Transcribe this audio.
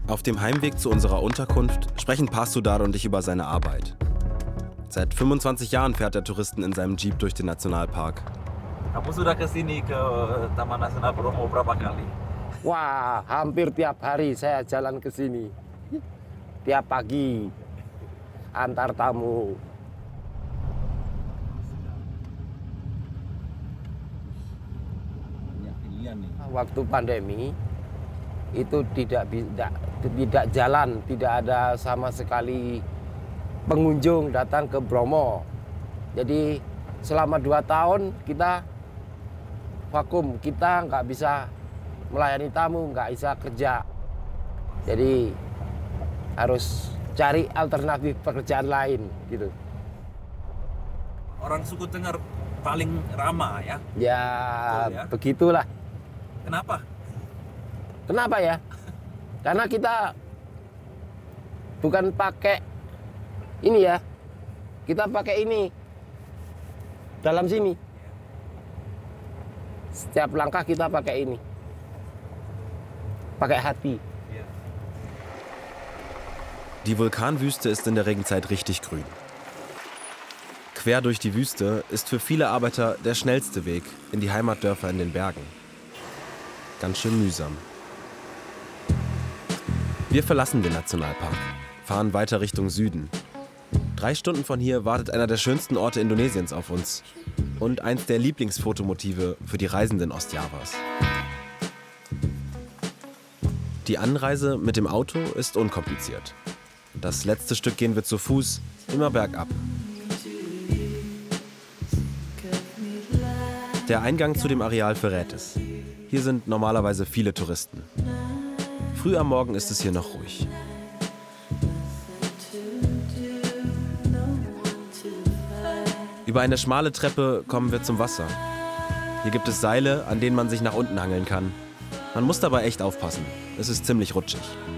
Auf dem Heimweg zu unserer Unterkunft sprechen Pasudar und ich über seine Arbeit. Seit 25 Jahren fährt der Touristen in seinem Jeep durch den Nationalpark. Kamu sudah kesini ke Taman Nasional Bromo berapa kali? Wah, hampir tiap hari saya jalan ke sini. Tiap pagi, antar tamu. Waktu pandemi, itu tidak jalan, tidak ada sama sekali pengunjung datang ke Bromo. Jadi selama 2 tahun kita vakum, kita nggak bisa melayani tamu, nggak bisa kerja. Jadi harus cari alternatif pekerjaan lain gitu. Orang suku Tengger paling ramah ya? Ya, betul, ya? Begitulah. Kenapa? Kenapa ya? Karena kita bukan pakai ini ya, kita pakai ini dalam sini. Setiap langkah kita pakai ini, pakai hati. Die Vulkanwüste ist in der Regenzeit richtig grün. Quer durch die Wüste ist für viele Arbeiter der schnellste Weg in die Heimatdörfer in den Bergen. Ganz schön mühsam. Wir verlassen den Nationalpark, fahren weiter Richtung Süden. 3 Stunden von hier wartet einer der schönsten Orte Indonesiens auf uns und eins der Lieblingsfotomotive für die Reisenden Ostjavas. Die Anreise mit dem Auto ist unkompliziert. Das letzte Stück gehen wir zu Fuß, immer bergab. Der Eingang zu dem Areal verrät es. Hier sind normalerweise viele Touristen. Früh am Morgen ist es hier noch ruhig. Über eine schmale Treppe kommen wir zum Wasser. Hier gibt es Seile, an denen man sich nach unten hangeln kann. Man muss dabei echt aufpassen. Es ist ziemlich rutschig.